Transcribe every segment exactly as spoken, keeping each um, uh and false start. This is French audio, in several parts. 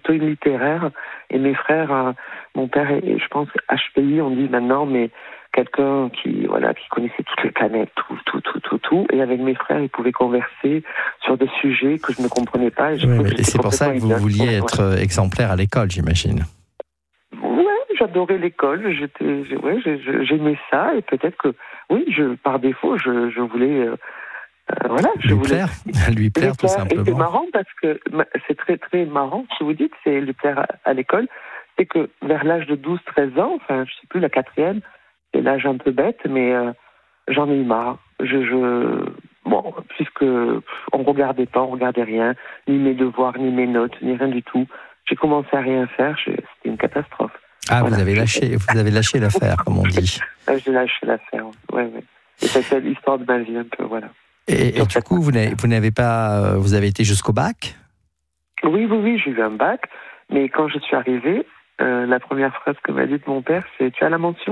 plutôt littéraire. Et mes frères, euh, mon père et je pense H P I, on dit maintenant, mais quelqu'un qui voilà qui connaissait toutes les planètes, tout, tout, tout, tout, tout. Et avec mes frères, ils pouvaient converser sur des sujets que je ne comprenais pas. Et, oui, et c'est pour ça que vous idiote. vouliez ouais, être ouais. exemplaire à l'école, j'imagine. Ouais, j'adorais l'école. J'étais, ouais, j'aimais ça. Et peut-être que, oui, je, par défaut, je, je voulais. Euh, Euh, voilà, je lui voulais plaire, lui plaire tout simplement. Et c'est marrant parce que c'est très très marrant ce que vous dites, c'est lui plaire à, à l'école, c'est que vers l'âge de douze treize ans, enfin je sais plus, la quatrième, c'est l'âge un peu bête, mais euh, j'en ai eu marre. Je, je bon, puisque on regardait pas, on regardait rien, ni mes devoirs, ni mes notes, ni rien du tout. J'ai commencé à rien faire, c'était une catastrophe. Ah, voilà. vous avez lâché, vous avez lâché l'affaire, comme on dit. J'ai lâché l'affaire, ouais, ouais. Et c'était l'histoire de ma vie un peu, voilà. Et, et du coup, vous n'avez, vous n'avez pas, vous avez été jusqu'au bac ? Oui, oui, oui, j'ai eu un bac. Mais quand je suis arrivée, euh, la première phrase que m'a dite mon père, c'est « Tu as la mention ?»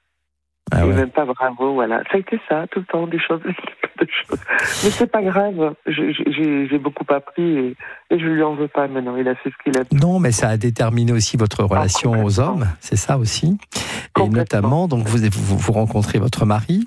Ah Et ouais. même pas bravo, voilà. Ça a été ça, tout le temps, des choses, des choses. Mais c'est pas grave. J'ai, j'ai beaucoup appris et, et je lui en veux pas maintenant. Il a fait ce qu'il a. Non, mais ça a déterminé aussi votre relation ah, aux hommes, c'est ça aussi. Et notamment, donc vous, vous, vous rencontrez votre mari.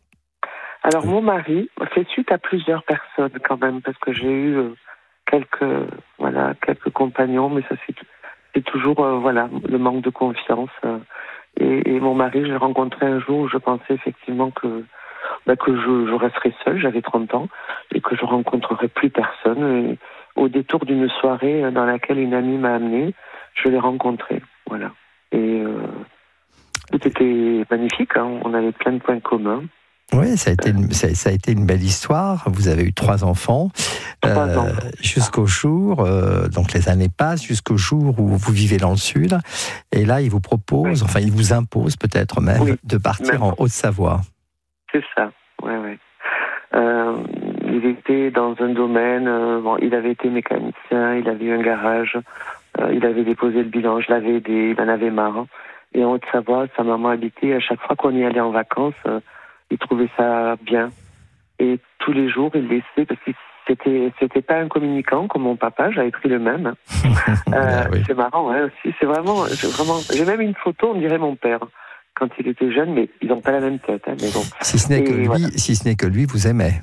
Alors mon mari fait suite à plusieurs personnes quand même, parce que j'ai eu euh, quelques, voilà, quelques compagnons, mais ça c'est, c'est toujours euh, voilà, le manque de confiance. Euh, et, et mon mari, je l'ai rencontré un jour où je pensais effectivement que, bah, que je, je resterais seule, j'avais trente ans, et que je rencontrerais plus personne. Et au détour d'une soirée dans laquelle une amie m'a amenée, je l'ai rencontré. Voilà. Et euh, tout était magnifique, hein, on avait plein de points communs. Oui, ça a été une, ça, ça a été une belle histoire. Vous avez eu trois enfants, trois euh, enfants. jusqu'au jour, euh, donc les années passent, jusqu'au jour où vous vivez dans le sud. Et là, il vous propose, oui. enfin, il vous impose peut-être même, oui, de partir même. en Haute-Savoie. C'est ça, oui, oui. Euh, il était dans un domaine, euh, bon, il avait été mécanicien, il avait eu un garage, euh, il avait déposé le bilan, je l'avais aidé, il en avait marre. Hein. Et en Haute-Savoie, sa maman habitait, à chaque fois qu'on y allait en vacances, euh, il trouvait ça bien. Et tous les jours, il laissait, parce que c'était, c'était pas un communicant comme mon papa, j'avais pris le même. euh, ah, oui. C'est marrant, hein, aussi. C'est vraiment, c'est vraiment, j'ai même une photo, on dirait mon père, quand il était jeune, mais ils n'ont pas la même tête, hein, mais bon. Si ce n'est Et que lui, voilà. si ce n'est que lui vous aimait.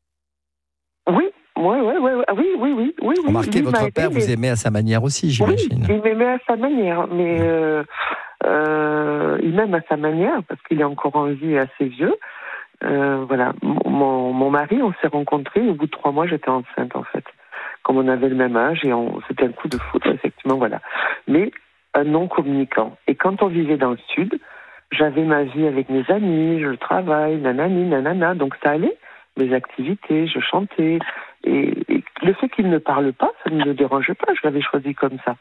Oui, oui, oui, oui, oui, oui, oui, oui. Remarquez, votre aidé, père mais... vous aimait à sa manière aussi, j'imagine. Oui, il m'aimait à sa manière, mais euh, euh, il m'aime à sa manière, parce qu'il est encore en vie et assez vieux. Euh, voilà, mon, mon mari, on s'est rencontrés, au bout de trois mois, j'étais enceinte, en fait. Comme on avait le même âge, et on, c'était un coup de foudre, effectivement, voilà. Mais un non-communicant. Et quand on vivait dans le sud, j'avais ma vie avec mes amis, je travaille, nanani, nanana, donc ça allait, mes activités, je chantais, et, et le fait qu'il ne parle pas, ça ne me dérangeait pas, je l'avais choisi comme ça.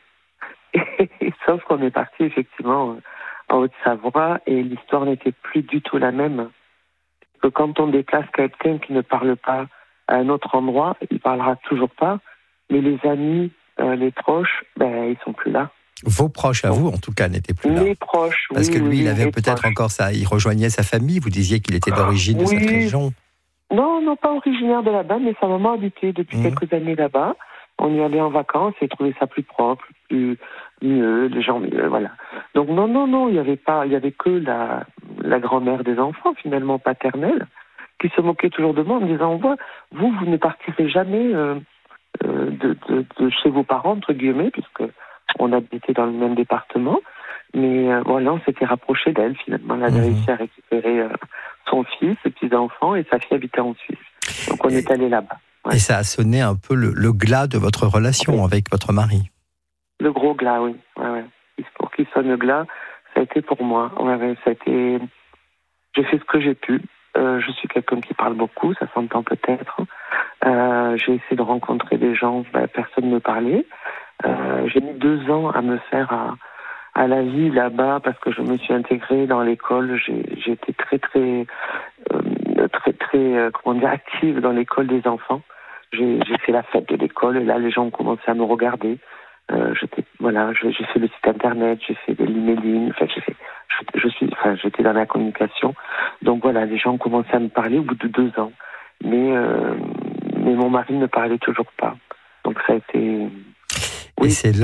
Et, et, sauf qu'on est parti, effectivement, en Haute-Savoie, et l'histoire n'était plus du tout la même. Que quand on déplace quelqu'un qui ne parle pas à un autre endroit, il parlera toujours pas, mais les amis, euh, les proches, ben, ils sont plus là. Vos proches à vous, en tout cas, n'étaient plus là. Les proches, Parce oui, que lui, oui, il avait peut-être proches. encore ça, il rejoignait sa famille, vous disiez qu'il était d'origine oui. de cette région. Non, non, pas originaire de là-bas, mais sa maman habitait depuis mmh. quelques années là-bas. On y allait en vacances et trouvait ça plus propre, plus mieux, les gens, euh, voilà. Donc non, non, non, il y avait pas, il y avait que la, la grand-mère des enfants, finalement paternelle, qui se moquait toujours de moi en me disant, vous, vous, vous ne partirez jamais euh, euh, de, de, de chez vos parents, entre guillemets, puisque on habitait dans le même département. Mais euh, voilà, on s'était rapproché d'elle, finalement. Elle avait mmh. réussi à récupérer euh, son fils, ses petits-enfants, et sa fille habitait en Suisse. Donc on et, est allé là-bas. Ouais. Et ça a sonné un peu le, le glas de votre relation oui. avec votre mari. Le gros glas, oui. Ouais, ouais. Pour qu'il sonne le glas, ça a été pour moi. Ouais, ouais, ça a été... J'ai fait ce que j'ai pu. Euh, je suis quelqu'un qui parle beaucoup, ça s'entend peut-être. Euh, j'ai essayé de rencontrer des gens, ben, personne ne me parlait. Euh, j'ai mis deux ans à me faire à, à la vie là-bas parce que je me suis intégrée dans l'école. J'ai, j'ai été très, très, euh, très, très, euh, comment dire, active dans l'école des enfants. J'ai, j'ai fait la fête de l'école et là, les gens ont commencé à me regarder. Euh, j'étais, voilà, j'ai, j'ai fait le site internet, j'ai fait de l'emailing, enfin, j'ai fait, je, je suis, enfin, j'étais dans la communication. Donc voilà, les gens ont commencé à me parler au bout de deux ans. Mais, euh, mais mon mari ne parlait toujours pas. Donc ça a été... Oui. Et c'est là